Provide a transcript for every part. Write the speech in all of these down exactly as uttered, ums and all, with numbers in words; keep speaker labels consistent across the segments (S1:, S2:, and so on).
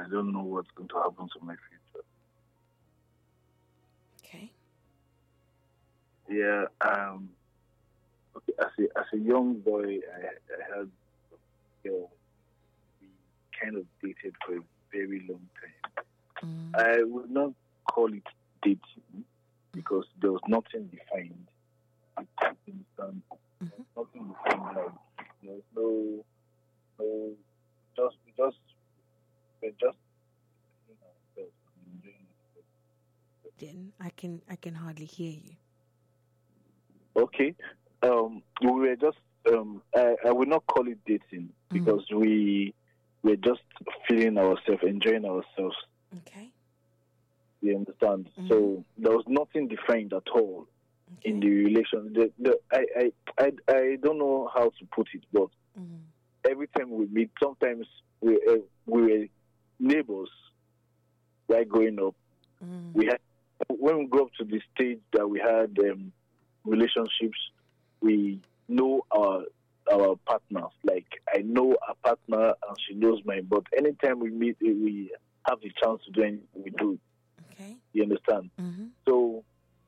S1: I don't know what's going to happen to my future.
S2: Okay.
S1: Yeah. Um. Okay. As a as a young boy, I, I had a girl. We kind of dated for a very long time.
S2: Mm.
S1: I would not call it dating because there was nothing defined. You understand?
S2: Mm-hmm.
S1: Nothing defined. Like there was no, no, just we just we just enjoying ourselves and enjoying ourselves.
S2: Then I can I can hardly hear you.
S1: Okay. Um, we were just um, I, I would not call it dating because
S2: Mm.
S1: we were just feeling ourselves, enjoying ourselves.
S2: Okay.
S1: You understand?
S2: Mhm.
S1: So there was nothing defined at all
S2: Okay.
S1: in the relation. The, the, I, I, I, I don't know how to put it, but
S2: Mm.
S1: every time we meet, sometimes we uh, we were neighbors. Like growing up,
S2: Mm.
S1: we had when we grew up to the stage that we had um, relationships, we know our our partners. Like I know a partner and she knows mine. But anytime we meet, we have the chance to do anything, we do it.
S2: Okay.
S1: You understand?
S2: Mm-hmm.
S1: So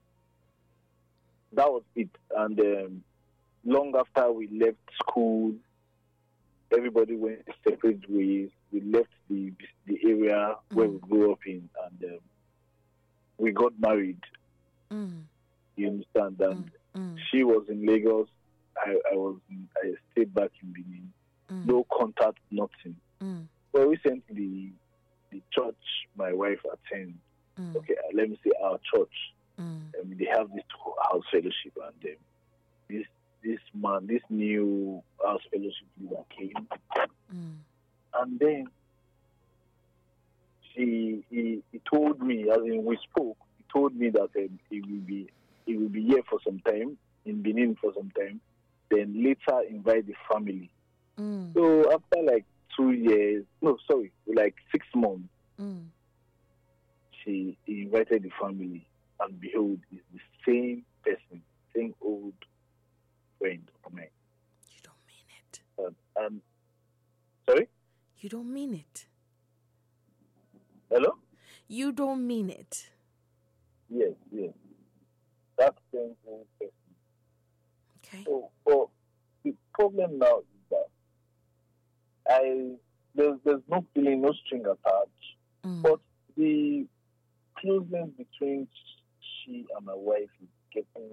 S1: that was it. And um, long after we left school, everybody went separate ways. We left the the area where
S2: Mm.
S1: we grew up in, and um, we got married.
S2: Mm.
S1: You understand? And
S2: Mm. Mm.
S1: she was in Lagos. I, I was. In, I stayed back in Benin.
S2: Mm.
S1: No contact, nothing.
S2: Mm.
S1: Well, recently, the church my wife attends.
S2: Mm.
S1: Okay, uh, let me say our church.
S2: Mm.
S1: Um, they have this house fellowship, and um, this this man, this new house fellowship leader came,
S2: Mm.
S1: and then she he, he told me, as in we spoke, he told me that um, he will be he will be here for some time in Benin for some time, then later invite the family.
S2: Mm.
S1: So after like two years, no, sorry, like six months,
S2: Mm.
S1: she he invited the family, and behold, it's the same person, same old friend of mine.
S2: You don't mean it.
S1: And, and sorry,
S2: You don't mean it.
S1: hello,
S2: You don't mean it.
S1: yes, yes, that same old person.
S2: Okay.
S1: So, but the problem now is that I there's there's no feeling, no string attached,
S2: Mm.
S1: but the closeness between she and my wife is getting,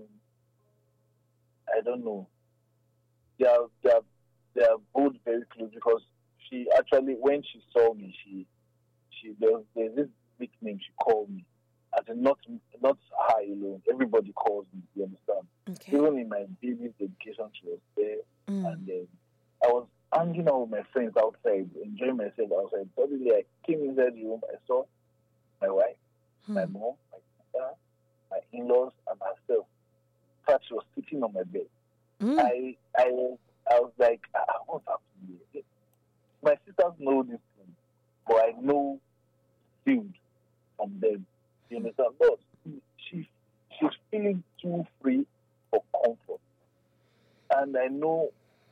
S1: I don't know. They are they are they are both very close because she actually, when she saw me, she she there's, there's this nickname she called me. As in not not her alone. Everybody calls me, you understand?
S2: Okay.
S1: Even in my baby's education she was there,
S2: Mm.
S1: and then I was hanging out with my friends outside, enjoying myself outside. Suddenly I came inside the room, I saw my wife, my
S2: Mm.
S1: mom, my sister, my in-laws, and myself. In fact, she was sitting on my bed.
S2: Mm.
S1: I I was I was like, ah, what's happening here? My sisters know this thing, but I know sealed from them. You understand? But she she's feeling too free for comfort. And I know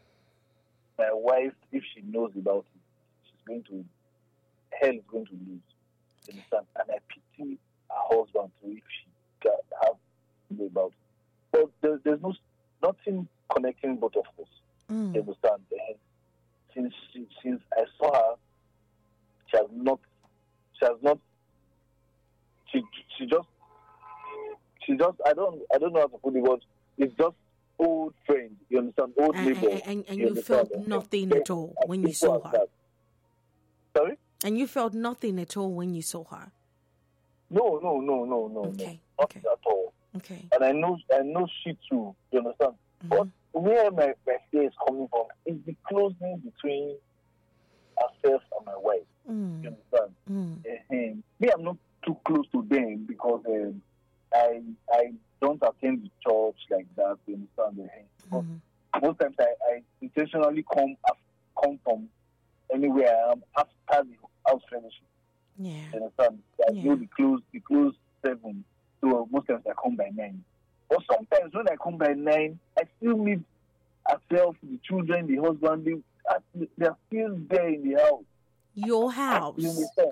S1: my wife, if she knows about it, she's going to hell is going to lose. You understand? And I pity her husband too if she can have to know about it. But there, there's no nothing connecting both of us. You
S2: Mm.
S1: understand? And since she, since I saw her, she has not she has not she she just she just I don't I don't know how to put it, but it's just old friend. You understand? Old
S2: And,
S1: neighbor.
S2: and, and, and
S1: you
S2: you felt
S1: understand?
S2: nothing
S1: And
S2: at all
S1: as
S2: when you
S1: simple
S2: saw
S1: as
S2: her.
S1: that. Sorry?
S2: And you felt nothing at all when you saw her.
S1: No, no, no, no, no,
S2: Okay,
S1: no.
S2: okay.
S1: Not at all.
S2: Okay.
S1: And I know I know she too. You understand?
S2: Mhm.
S1: But where my, my fear is coming from is the closeness between herself and my wife.
S2: Mm.
S1: You understand?
S2: Mm.
S1: Uh-huh. Me, I'm not too close to them because um, I I don't attend the church like that. You understand? Uh-huh.
S2: Mm.
S1: But most times I, I intentionally come af- come from anywhere I am after the house fellowship.
S2: Yeah.
S1: You understand? I
S2: Yeah.
S1: know the close the close seven. So most times I come by nine. But sometimes when I come by nine, I still meet myself, the children, the husband. They, they're still there in the house.
S2: Your
S1: You
S2: house.
S1: understand?